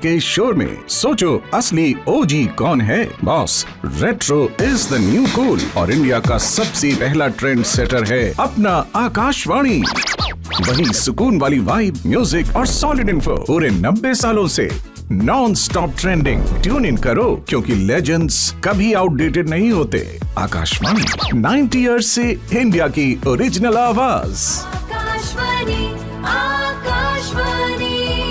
के शोर में सोचो असली ओजी कौन है। Boss, retro is the new cool और इंडिया का सबसे पहला ट्रेंड सेटर है अपना आकाशवाणी। वही सुकून वाली वाइब, म्यूजिक और सॉलिड इन्फो पूरे 90 सालों से non stop trending. Tune in करो क्योंकि लेजेंड्स कभी आउटडेटेड नहीं होते। आकाशवाणी 90 इयर्स से इंडिया की ओरिजिनल आवाज। आकाशवाणी, आकाशवाणी।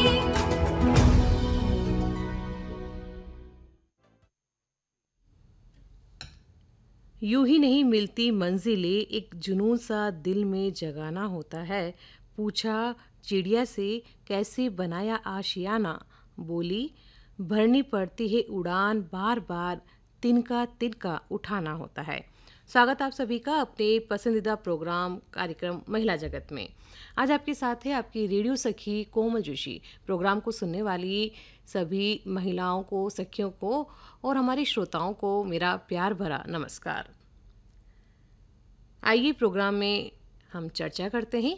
यूं ही नहीं मिलती मंजिलें, एक जुनून सा दिल में जगाना होता है। पूछा चिड़िया से कैसे बनाया आशियाना, बोली भरनी पड़ती है उड़ान, बार बार तिनका तिनका उठाना होता है। स्वागत आप सभी का अपने पसंदीदा प्रोग्राम कार्यक्रम महिला जगत में। आज आपके साथ है आपकी रेडियो सखी कोमल जोशी। प्रोग्राम को सुनने वाली सभी महिलाओं को, सखियों को और हमारे श्रोताओं को मेरा प्यार भरा नमस्कार। आइए प्रोग्राम में हम चर्चा करते हैं।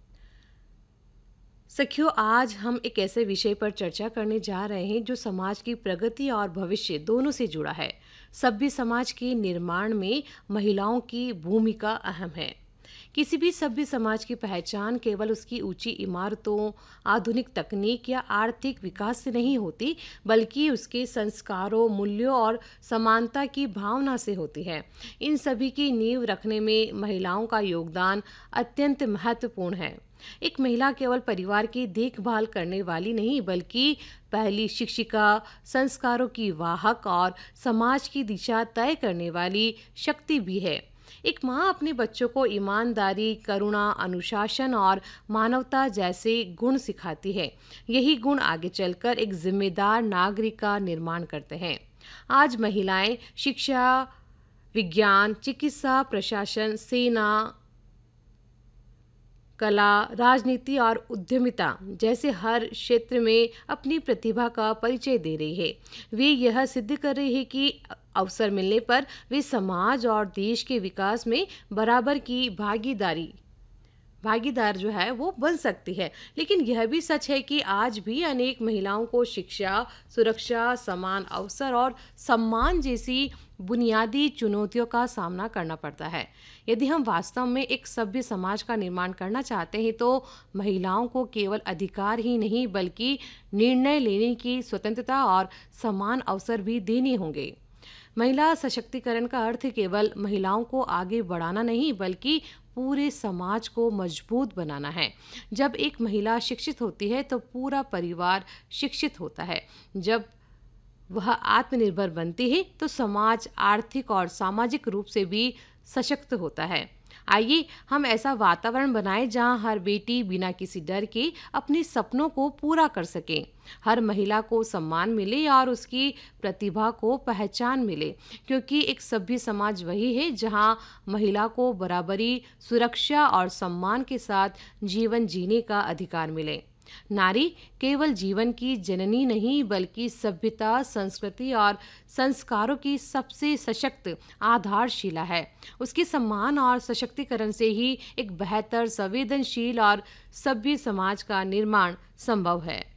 सखियों, आज हम एक ऐसे विषय पर चर्चा करने जा रहे हैं जो समाज की प्रगति और भविष्य दोनों से जुड़ा है। सभ्य समाज के निर्माण में महिलाओं की भूमिका अहम है। किसी भी सभ्य समाज की पहचान केवल उसकी ऊंची इमारतों, आधुनिक तकनीक या आर्थिक विकास से नहीं होती, बल्कि उसके संस्कारों, मूल्यों और समानता की भावना से होती है। इन सभी की नींव रखने में महिलाओं का योगदान अत्यंत महत्वपूर्ण है। एक महिला केवल परिवार की देखभाल करने वाली नहीं, बल्कि पहली शिक्षिका, संस्कारों की वाहक और समाज की दिशा तय करने वाली शक्ति भी है। एक माँ अपने बच्चों को ईमानदारी, करुणा, अनुशासन और मानवता जैसे गुण सिखाती है। यही गुण आगे चलकर एक जिम्मेदार नागरिक का निर्माण करते हैं। आज महिलाएं शिक्षा, विज्ञान, चिकित्सा, प्रशासन, सेना, कला, राजनीति और उद्यमिता जैसे हर क्षेत्र में अपनी प्रतिभा का परिचय दे रही है। वे यह सिद्ध कर रही है कि अवसर मिलने पर वे समाज और देश के विकास में बराबर की भागीदार जो है वो बन सकती है। लेकिन यह भी सच है कि आज भी अनेक महिलाओं को शिक्षा, सुरक्षा, समान अवसर और सम्मान जैसी बुनियादी चुनौतियों का सामना करना पड़ता है। यदि हम वास्तव में एक सभ्य समाज का निर्माण करना चाहते हैं तो महिलाओं को केवल अधिकार ही नहीं, बल्कि निर्णय लेने की स्वतंत्रता और समान अवसर भी देने होंगे। महिला सशक्तिकरण का अर्थ केवल महिलाओं को आगे बढ़ाना नहीं, बल्कि पूरे समाज को मजबूत बनाना है। जब एक महिला शिक्षित होती है तो पूरा परिवार शिक्षित होता है। जब वह आत्मनिर्भर बनती है तो समाज आर्थिक और सामाजिक रूप से भी सशक्त होता है। आइए हम ऐसा वातावरण बनाएं जहां हर बेटी बिना किसी डर के अपने सपनों को पूरा कर सके, हर महिला को सम्मान मिले और उसकी प्रतिभा को पहचान मिले। क्योंकि एक सभ्य समाज वही है जहां महिला को बराबरी, सुरक्षा और सम्मान के साथ जीवन जीने का अधिकार मिले। नारी केवल जीवन की जननी नहीं, बल्कि सभ्यता, संस्कृति और संस्कारों की सबसे सशक्त आधारशिला है। उसके सम्मान और सशक्तिकरण से ही एक बेहतर, संवेदनशील और सभ्य समाज का निर्माण संभव है।